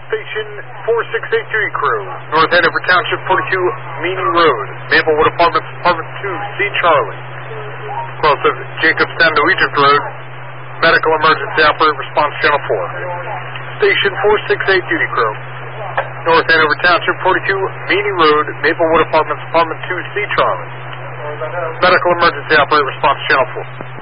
Station 468 duty crew, North Hanover Township, 42 Meany Road, Maplewood Apartments, Apartment 2, C. Charlie. Close of Jacobstown to Egypt Road, medical emergency operator, response channel 4. Station 468 duty crew, North Hanover Township, 42 Meany Road, Maplewood Apartments, Apartment 2, C. Charlie. Medical emergency operator, response channel 4.